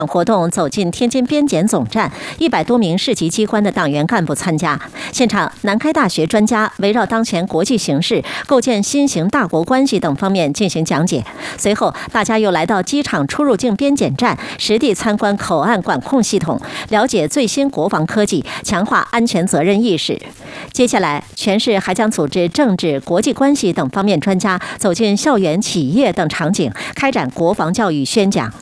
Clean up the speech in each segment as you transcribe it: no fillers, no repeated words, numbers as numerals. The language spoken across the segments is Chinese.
活动走进天津边检总站，100多名市级机关的党员干部参加。现场，南开大学专家围绕当前国际形势、构建新型大国关系等方面进行讲解。随后，大家又来到机场出入境边检站，实地参观口岸管控系统，了解最新国防科技，强化安全责任意识。接下来，全市还将组织政治、国际关系等方面专家走进校园、企业等场景，开展国防教育宣讲。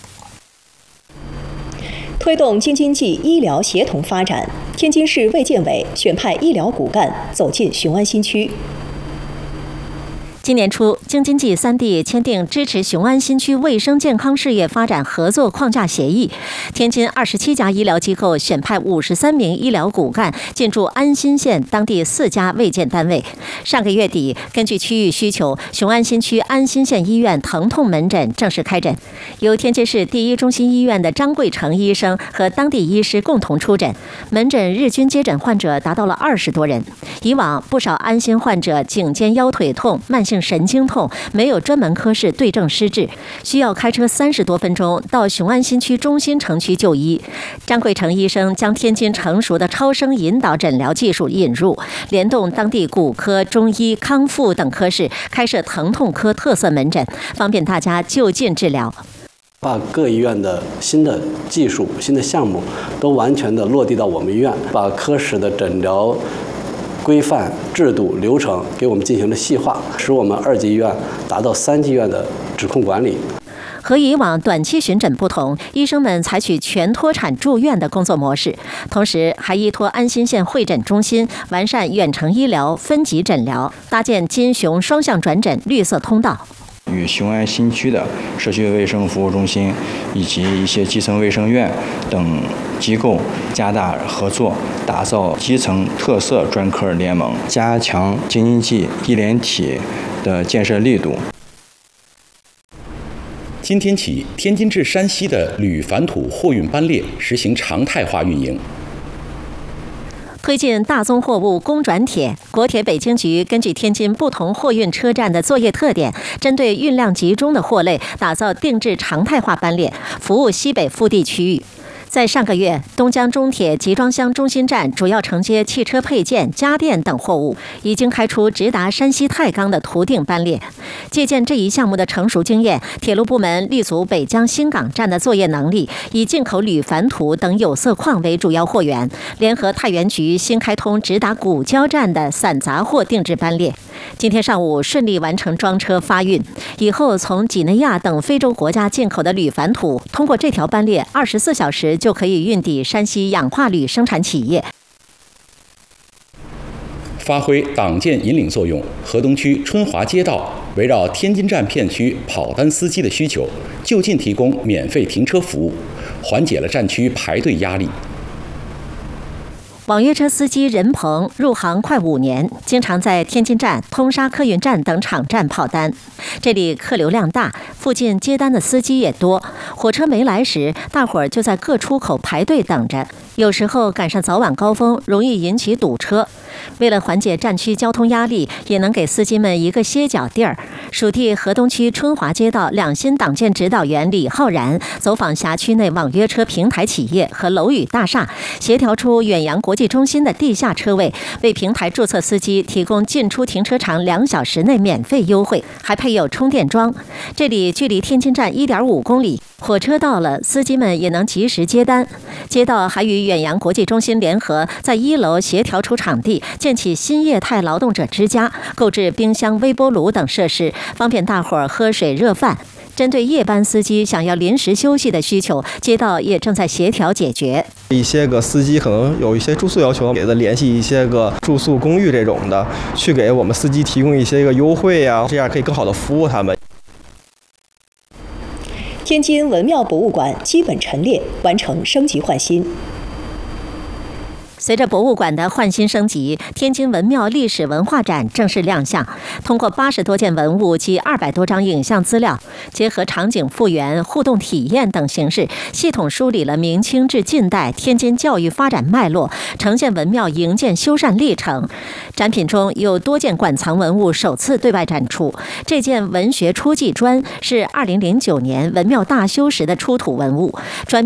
推动京津冀医疗协同发展，天津市卫健委选派医疗骨干走进雄安新区。 今年初，京津冀3地签订支持雄安新区卫生健康事业发展合作框架协议。天津27家医疗机构选派53名医疗骨干进驻安新县当地4家卫健单位。上个月底，根据区域需求，雄安新区安新县医院疼痛门诊正式开诊，由天津市第一中心医院的张贵成医生和当地医师共同出诊。门诊日均接诊患者达到了20多人。以往不少安心患者颈肩腰腿痛、慢性神经痛，没有专门科室对症施治，需要开车30多分钟到雄安新区中心城区就医。张贵成医生将天津成熟的超声引导诊疗技术引入，联动当地骨科、中医、康复等科室，开设疼痛科特色门诊，方便大家就近治疗。 把各医院的新的技术、新的项目都完全的落地到我们医院，把科室的诊疗规范、制度、流程给我们进行了细化，使我们2级医院达到3级医院的指控管理。 和以往短期巡诊不同，医生们采取全脱产住院的工作模式，同时还依托安新县会诊中心，完善远程医疗、分级诊疗，搭建金雄双向转诊绿色通道。 与雄安新区的社区卫生服务中心以及一些基层卫生院等机构加大合作，打造基层特色专科联盟，加强京津冀医联体的建设力度。 今天起，天津至山西的铝矾土货运班列实行常态化运营。 推进大宗货物公转铁，国铁北京局根据天津不同货运车站的作业特点，针对运量集中的货类，打造定制常态化班列，服务西北腹地区域。在上个月，东江中铁集装箱中心站主要承接汽车配件、家电等货物，已经开出直达山西太钢的途定班列。借鉴这一项目的成熟经验，铁路部门立足北江新港站的作业能力，以进口铝矾土等有色矿为主要货源，联合太原局新开通直达古交站的散杂货定制班列。今天上午顺利完成装车发运，以后从几内亚等非洲国家进口的铝矾土，通过这条班列24小时就可以运抵山西氧化铝生产企业。 发挥党建引领作用，河东区春华街道围绕天津站片区跑单司机的需求，就近提供免费停车服务，缓解了站区排队压力。 网约车司机任鹏入行快5年，经常在天津站、通沙客运站等场站跑单。这里客流量大，附近接单的司机也多。火车没来时，大伙儿就在各出口排队等着。有时候赶上早晚高峰，容易引起堵车。为了缓解站区交通压力，也能给司机们一个歇脚地儿，属地河东区春华街道两新党建指导员李浩然走访辖区内网约车平台企业和楼宇大厦，协调出远洋国际中心的地下车位，为平台注册司机提供进出停车场2小时内免费优惠，还配有充电桩。这里距离天津站1.5公里，火车到了，司机们也能及时接单。街道还与远洋国际中心联合，在1楼协调出场地，建起新业态劳动者之家，购置冰箱、微波炉等设施，方便大伙儿喝水热饭。针对夜班司机想要临时休息的需求，街道也正在协调解决。 一些个司机可能有一些住宿要求，给他联系一些个住宿公寓这种的，去给我们司机提供一些个优惠呀，这样可以更好的服务他们。 天津文庙博物馆基本陈列完成升级换新。 随着博物馆的换新升级，天津文庙历史文化展正式亮相。通过80多件文物及200多张影像资料，结合场景复原、互动体验等形式，系统梳理了明清至近代天津教育发展脉络，呈现文庙营建修缮历程。展品中有多件馆藏文物首次对外展出。这件文学初级砖是2009年文庙大修时的出土文物，砖